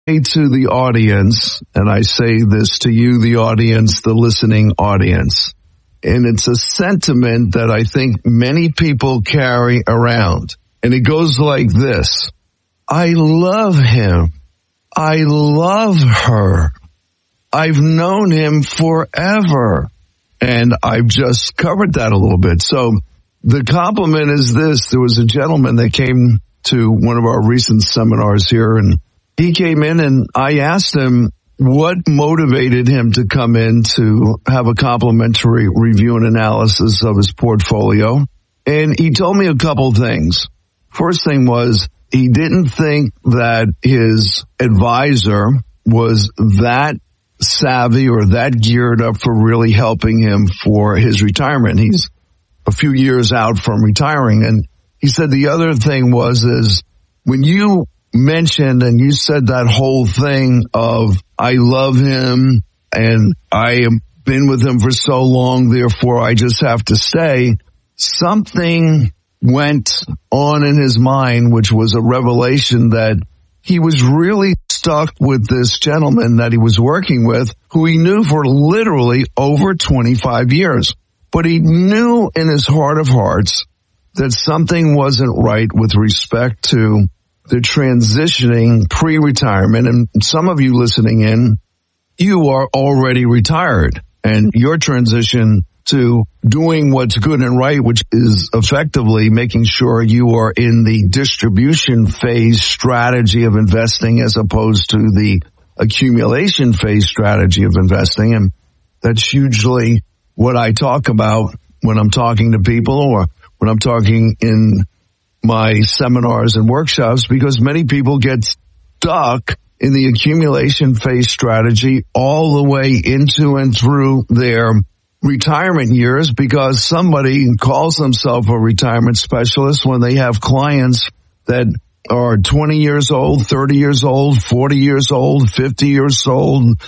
to the audience, and I say this to you, the audience, the listening audience, and it's a sentiment that I think many people carry around, and it goes like this: I love him. I love her. I've known him forever. And I've just covered that a little bit. So the compliment is this. There was a gentleman that came to one of our recent seminars here, and he came in and I asked him what motivated him to come in to have a complimentary review and analysis of his portfolio. And he told me a couple things. First thing was he didn't think that his advisor was that savvy or that geared up for really helping him for his retirement. He's a few years out from retiring. And he said the other thing is when you mentioned and you said that whole thing of I love him and I have been with him for so long, therefore I just have to stay, something went on in his mind, which was a revelation that he was really stuck with this gentleman that he was working with, who he knew for literally over 25 years. But he knew in his heart of hearts that something wasn't right with respect to the transitioning pre-retirement. And some of you listening in, you are already retired, and your transition to doing what's good and right, which is effectively making sure you are in the distribution phase strategy of investing as opposed to the accumulation phase strategy of investing. And that's usually what I talk about when I'm talking to people or when I'm talking in my seminars and workshops, because many people get stuck in the accumulation phase strategy all the way into and through their retirement years because somebody calls themselves a retirement specialist when they have clients that are 20 years old, 30 years old, 40 years old, 50 years old,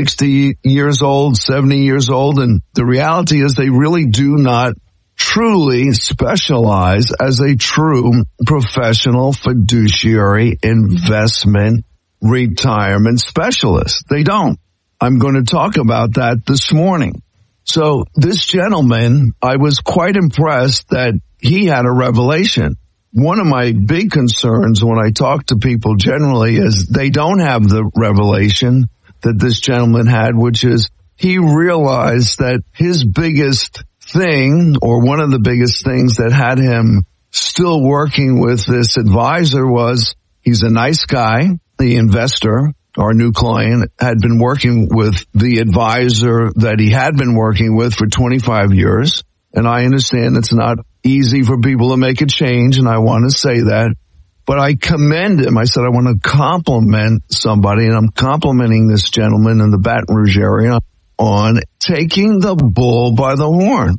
60 years old, 70 years old. And the reality is they really do not truly specialize as a true professional fiduciary investment retirement specialist. They don't. I'm going to talk about that this morning. So this gentleman, I was quite impressed that he had a revelation. One of my big concerns when I talk to people generally is they don't have the revelation that this gentleman had, which is he realized that his biggest thing, or one of the biggest things that had him still working with this advisor, was he's a nice guy. The investor, our new client, had been working with the advisor that he had been working with for 25 years. And I understand it's not easy for people to make a change, and I want to say that. But I commend him. I said I want to compliment somebody, and I'm complimenting this gentleman in the Baton Rouge area on taking the bull by the horn.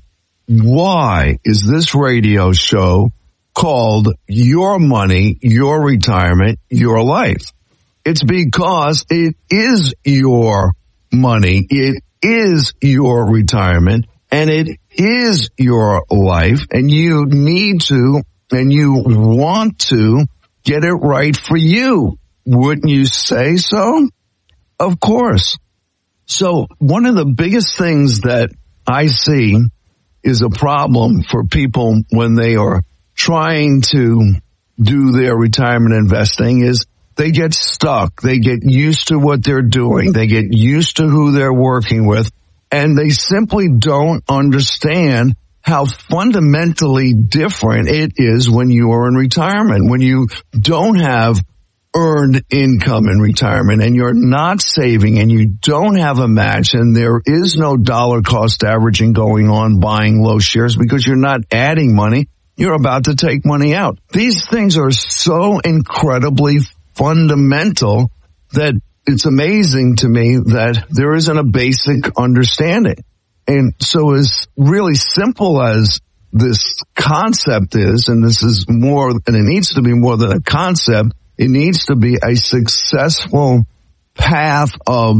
Why is this radio show called Your Money, Your Retirement, Your Life? It's because it is your money, it is your retirement, and it is your life, and you need to, and you want to get it right for you. Wouldn't you say so? Of course. So one of the biggest things that I see is a problem for people when they are trying to do their retirement investing is they get stuck. They get used to what they're doing. They get used to who they're working with, and they simply don't understand how fundamentally different it is when you are in retirement, when you don't have earned income in retirement and you're not saving and you don't have a match and there is no dollar cost averaging going on buying low shares because you're not adding money. You're about to take money out. These things are so incredibly fundamental that it's amazing to me that there isn't a basic understanding. And so as really simple as this concept is, and this is more, and it needs to be more than a concept, it needs to be a successful path of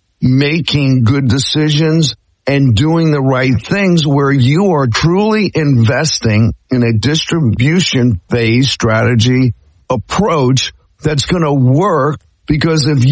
making good decisions and doing the right things where you are truly investing in a distribution phase strategy approach that's going to work, because if